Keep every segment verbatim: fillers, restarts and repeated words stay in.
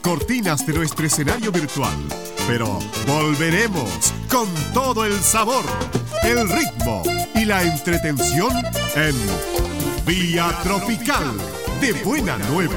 cortinas de nuestro escenario virtual. Pero volveremos con todo el sabor, el ritmo y la entretención en Vía Tropical de Buena Nueva.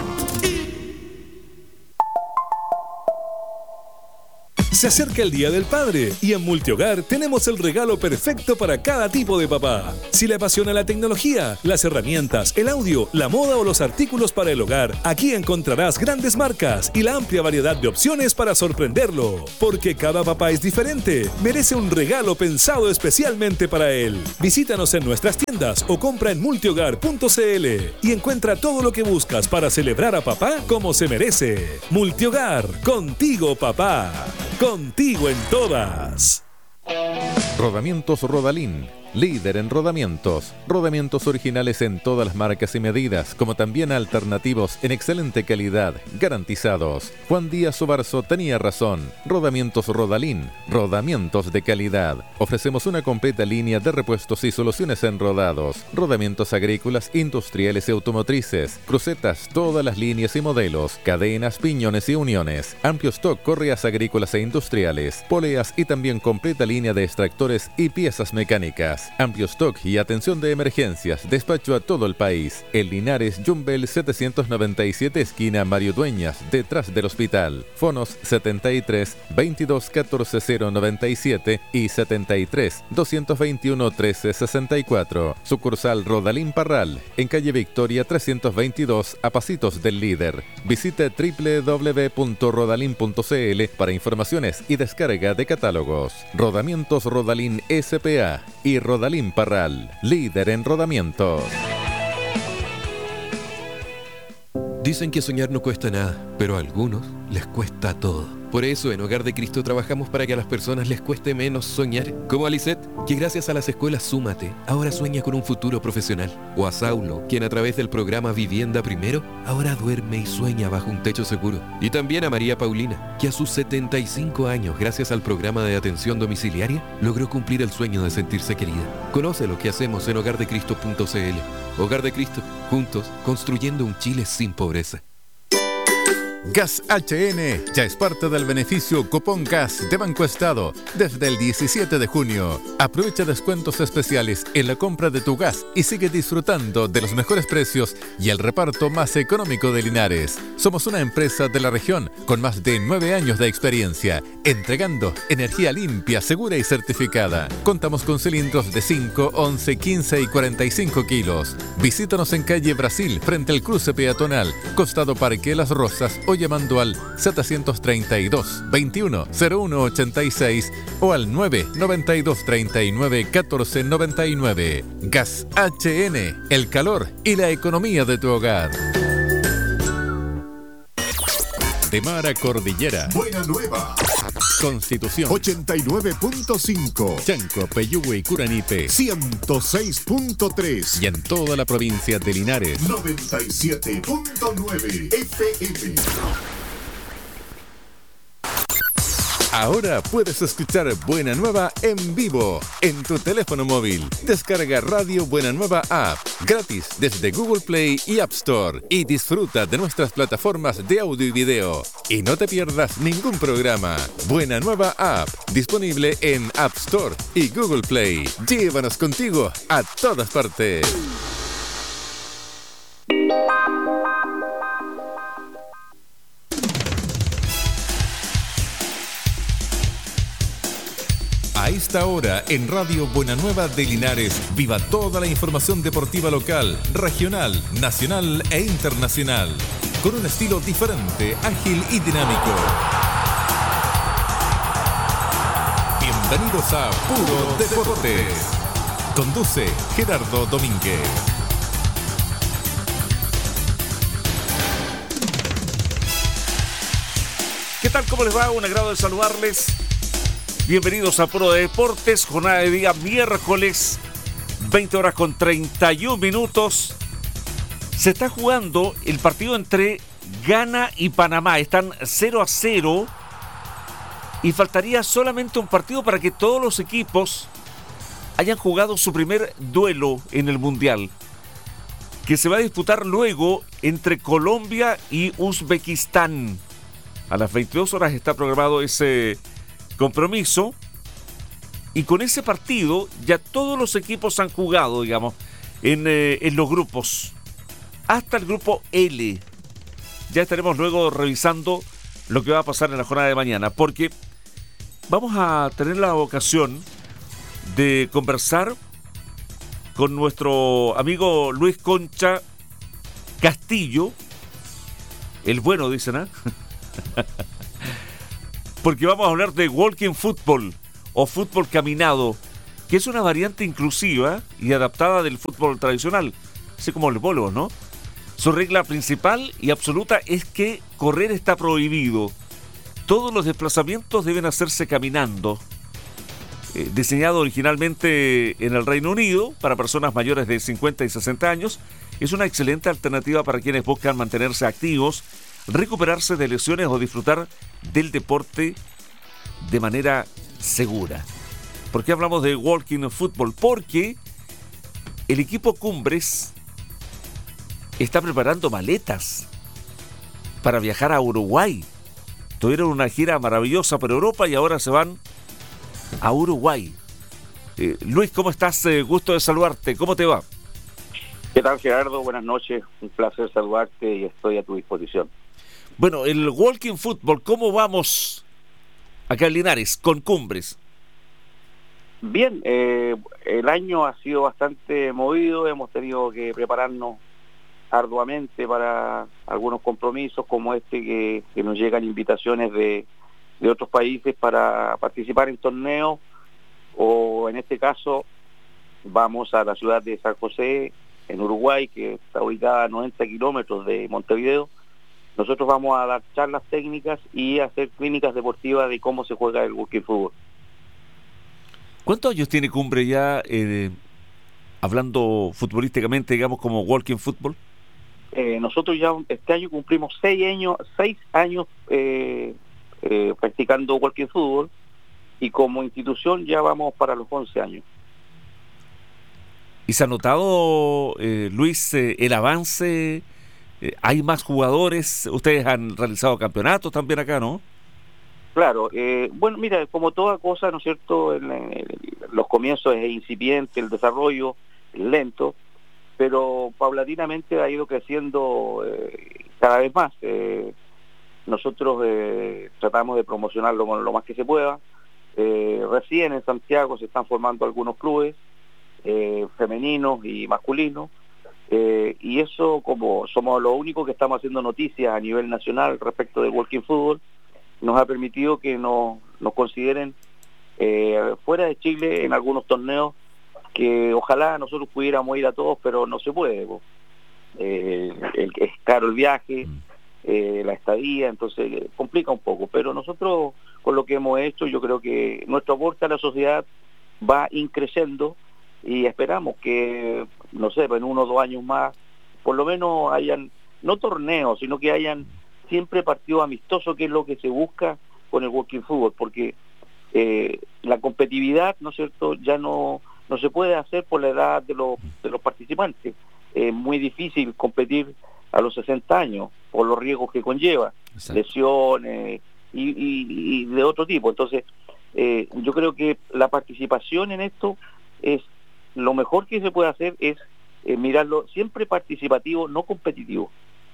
Se acerca el Día del Padre y en Multihogar tenemos el regalo perfecto para cada tipo de papá. Si le apasiona la tecnología, las herramientas, el audio, la moda o los artículos para el hogar, aquí encontrarás grandes marcas y la amplia variedad de opciones para sorprenderlo. Porque cada papá es diferente, merece un regalo pensado especialmente para él. Visítanos en nuestras tiendas o compra en multihogar punto c l y encuentra todo lo que buscas para celebrar a papá como se merece. Multihogar, contigo papá. Contigo en todas. Rodamientos Rodalín, líder en rodamientos. Rodamientos originales en todas las marcas y medidas, como también alternativos en excelente calidad, garantizados. Juan Díaz Obarzo tenía razón. Rodamientos Rodalín, rodamientos de calidad. Ofrecemos una completa línea de repuestos y soluciones en rodados, rodamientos agrícolas, industriales y automotrices, crucetas, todas las líneas y modelos, cadenas, piñones y uniones, amplio stock, correas agrícolas e industriales, poleas y también completa línea de extractores y piezas mecánicas. Amplio stock y atención de emergencias. Despacho a todo el país. En Linares, Jumbel setecientos noventa y siete, esquina Mario Dueñas, detrás del hospital. Fonos setenta y tres, veintidós, catorce, cero noventa y siete y setenta y tres, doscientos veintiuno, trece, sesenta y cuatro. Sucursal Rodalín Parral, en calle Victoria trescientos veintidós, a pasitos del Líder. Visite doble u doble u doble u punto rodalín punto c l para informaciones y descarga de catálogos. Rodamientos Rodalín S P A y Rodalín Parral, líder en rodamientos. Dicen que soñar no cuesta nada, pero a algunos les cuesta todo. Por eso en Hogar de Cristo trabajamos para que a las personas les cueste menos soñar. Como a Lisette, que gracias a las escuelas Súmate, ahora sueña con un futuro profesional. O a Saulo, quien a través del programa Vivienda Primero, ahora duerme y sueña bajo un techo seguro. Y también a María Paulina, que a sus setenta y cinco años, gracias al programa de atención domiciliaria, logró cumplir el sueño de sentirse querida. Conoce lo que hacemos en hogar de cristo punto c l. Hogar de Cristo, juntos, construyendo un Chile sin pobreza. Gas H N ya es parte del beneficio Cupón Gas de Banco Estado desde el diecisiete de junio. Aprovecha descuentos especiales en la compra de tu gas y sigue disfrutando de los mejores precios y el reparto más económico de Linares. Somos una empresa de la región con más de nueve años de experiencia, entregando energía limpia, segura y certificada. Contamos con cilindros de cinco, once, quince y cuarenta y cinco kilos. Visítanos en calle Brasil, frente al cruce peatonal, costado Parque Las Rosas, o llamando al setecientos treinta y dos, veintiuno, cero uno ochenta y seis o al nueve noventa y dos, treinta y nueve, catorce noventa y nueve. Gas H N, el calor y la economía de tu hogar. De mar a cordillera. Buena Nueva. Constitución ochenta y nueve punto cinco. Chanco, Peyúgue y Curanipe ciento seis punto tres. y en toda la provincia de Linares noventa y siete punto nueve F M. Ahora puedes escuchar Buena Nueva en vivo en tu teléfono móvil. Descarga Radio Buena Nueva App gratis desde Google Play y App Store y disfruta de nuestras plataformas de audio y video. Y no te pierdas ningún programa. Buena Nueva App, disponible en App Store y Google Play. Llévanos contigo a todas partes. A esta hora, en Radio Buena Nueva de Linares, viva toda la información deportiva local, regional, nacional e internacional, con un estilo diferente, ágil y dinámico. Bienvenidos a Puro Deportes. Conduce Gerardo Domínguez. ¿Qué tal? ¿Cómo les va? Un agrado de saludarles. Bienvenidos a Puro Deportes, jornada de día miércoles, veinte horas con treinta y un minutos. Se está jugando el partido entre Ghana y Panamá. Están cero a cero y faltaría solamente un partido para que todos los equipos hayan jugado su primer duelo en el Mundial, que se va a disputar luego entre Colombia y Uzbekistán. A las veintidós horas está programado ese compromiso. Y con ese partido ya todos los equipos han jugado, digamos, en, eh, en los grupos. Hasta el grupo L. Ya estaremos luego revisando lo que va a pasar en la jornada de mañana. Porque vamos a tener la ocasión de conversar con nuestro amigo Luis Concha Castillo. El bueno, dicen, ¿eh? Porque vamos a hablar de walking football o fútbol caminado, que es una variante inclusiva y adaptada del fútbol tradicional, así como el voleibol, ¿no? Su regla principal y absoluta es que correr está prohibido. Todos los desplazamientos deben hacerse caminando. Eh, diseñado originalmente en el Reino Unido para personas mayores de cincuenta y sesenta años, es una excelente alternativa para quienes buscan mantenerse activos, recuperarse de lesiones o disfrutar del deporte de manera segura. ¿Por qué hablamos de walking football? Porque el equipo Cumbres está preparando maletas para viajar a Uruguay. Tuvieron una gira maravillosa por Europa y ahora se van a Uruguay. Eh, Luis, ¿cómo estás? Eh, gusto de saludarte. ¿Cómo te va? ¿Qué tal, Gerardo? Buenas noches. Un placer saludarte y estoy a tu disposición. Bueno, el walking football, ¿cómo vamos acá en Linares con Cumbres? Bien, eh, el año ha sido bastante movido. Hemos tenido que prepararnos arduamente para algunos compromisos como este que, que nos llegan invitaciones de, de otros países para participar en torneos, o en este caso vamos a la ciudad de San José en Uruguay, que está ubicada a noventa kilómetros de Montevideo. Nosotros vamos a dar charlas técnicas y a hacer clínicas deportivas de cómo se juega el walking fútbol. ¿Cuántos años tiene Cumbre ya, eh, hablando futbolísticamente, digamos, como walking fútbol? Eh, nosotros ya este año cumplimos seis años, seis años eh, eh, practicando walking fútbol, y como institución ya vamos para los once años. ¿Y se ha notado, eh, Luis, eh, el avance? Eh, ¿Hay más jugadores? Ustedes han realizado campeonatos también acá, ¿no? Claro, eh, bueno, mira, como toda cosa, ¿no es cierto? En, en, en los comienzos es incipiente, el desarrollo es lento, pero paulatinamente ha ido creciendo eh, cada vez más. Eh, nosotros eh, tratamos de promocionarlo lo más que se pueda. Eh, recién en Santiago se están formando algunos clubes eh, femeninos y masculinos, eh, y eso, como somos lo único que estamos haciendo noticias a nivel nacional respecto del walking fútbol, nos ha permitido que nos, nos consideren eh, fuera de Chile en algunos torneos que ojalá nosotros pudiéramos ir a todos, pero no se puede. Eh, el, es caro el viaje, eh, la estadía, entonces eh, complica un poco, pero nosotros con lo que hemos hecho, yo creo que nuestro aporte a la sociedad va increciendo y esperamos que, no sé, en uno o dos años más, por lo menos hayan, no torneos, sino que hayan siempre partidos amistosos, que es lo que se busca con el walking fútbol, porque eh, la competitividad, ¿no es cierto?, ya no, no se puede hacer por la edad de los, de los participantes. Es muy difícil competir a los sesenta años por los riesgos que conlleva, exacto, lesiones y, y, y de otro tipo. Entonces, eh, yo creo que la participación en esto es lo mejor que se puede hacer, es eh, mirarlo siempre participativo, no competitivo.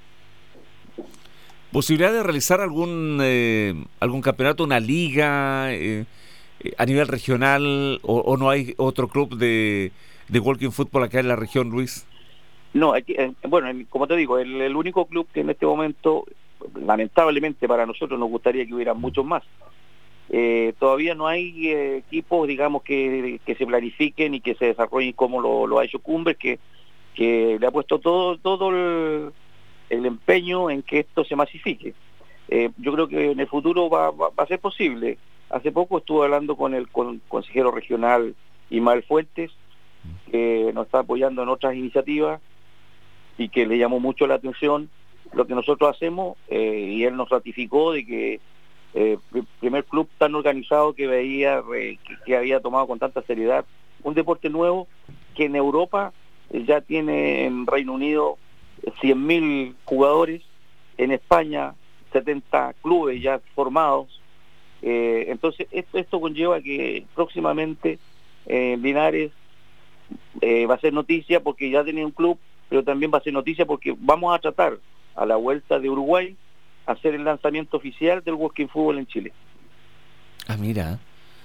¿Posibilidad de realizar algún eh, algún campeonato, una liga eh, a nivel regional, o, o no hay otro club de, de walking football acá en la región, Luis? No, aquí, eh, bueno, como te digo, el, el único club que en este momento, lamentablemente para nosotros nos gustaría que hubiera muchos más. Eh, todavía no hay eh, equipos, digamos, que, que se planifiquen y que se desarrollen como lo, lo ha hecho Cumbres, que, que le ha puesto todo, todo el... el empeño en que esto se masifique. Eh, yo creo que en el futuro va, va, va a ser posible. Hace poco estuve hablando con el con, consejero regional Ismael Fuentes, que nos está apoyando en otras iniciativas y que le llamó mucho la atención lo que nosotros hacemos, eh, y él nos ratificó de que eh, el primer club tan organizado que veía, eh, que, que había tomado con tanta seriedad un deporte nuevo, que en Europa eh, ya tiene, en Reino Unido, cien mil jugadores, en España setenta clubes ya formados. Eh, entonces esto, esto conlleva que próximamente eh, Linares eh, va a ser noticia porque ya tenía un club, pero también va a ser noticia porque vamos a tratar a la vuelta de Uruguay hacer el lanzamiento oficial del Walking Fútbol en Chile. Ah, mira.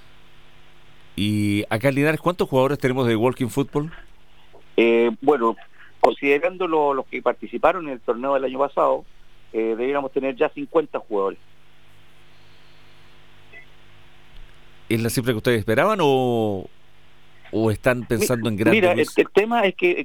Y acá en Linares, ¿cuántos jugadores tenemos de Walking Football? Eh, bueno, considerando lo, los que participaron en el torneo del año pasado, eh, deberíamos tener ya cincuenta jugadores. ¿Es la cifra que ustedes esperaban o, o están pensando en grandes? Mira, el, el tema es que